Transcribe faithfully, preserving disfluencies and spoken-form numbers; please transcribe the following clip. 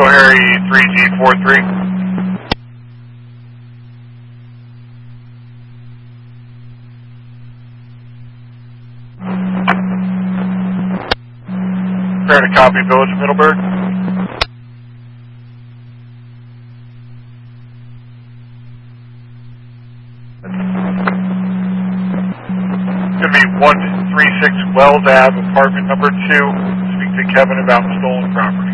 Echo Harry three G four three. Prepare to copy Village of Middleburg. It's going to be one three six Wells Ave, apartment number two. Speak to Kevin about stolen property.